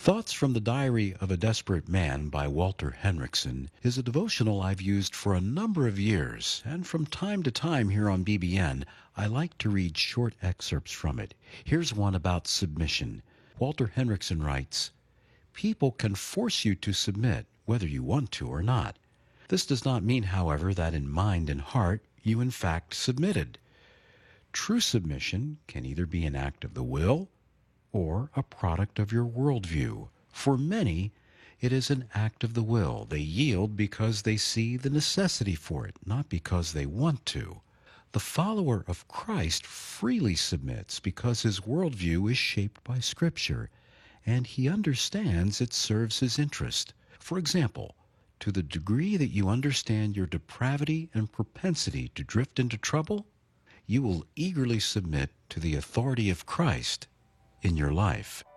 Thoughts from the Diary of a Desperate Man by Walter Henriksen is a devotional I've used for a number of years, and from time to time here on BBN, I like to read short excerpts from it. Here's one about submission. Walter Henriksen writes, "People can force you to submit, whether you want to or not. This does not mean, however, that in mind and heart you in fact submitted. True submission can either be an act of the will or a product of your worldview. For many, it is an act of the will. They yield because they see the necessity for it, not because they want to. The follower of Christ freely submits because his worldview is shaped by Scripture, and he understands it serves his interest. For example, to the degree that you understand your depravity and propensity to drift into trouble, you will eagerly submit to the authority of Christ in your life."